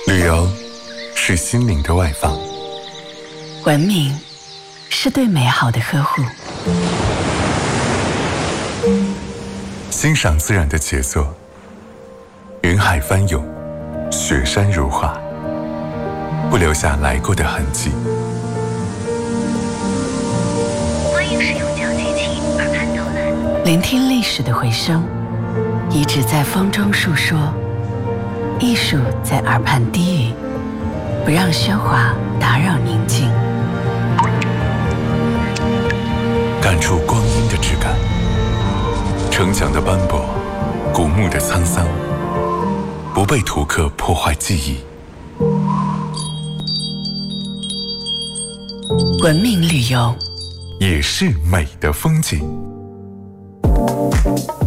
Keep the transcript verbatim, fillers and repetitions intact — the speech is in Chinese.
旅游是心灵的外放， 文明是对美好的呵护， 欣赏自然的杰作，云海翻涌，雪山如画，不留下来过的痕迹。 欢迎使用讲解器耳畔导览， 聆听历史的回声，遗址在风中述说，艺术在耳畔低语，不让喧哗打扰宁静， 感触光阴的质感，城墙的斑驳，古墓的沧桑，不被图刻破坏记忆。 文明旅游也是美的风景。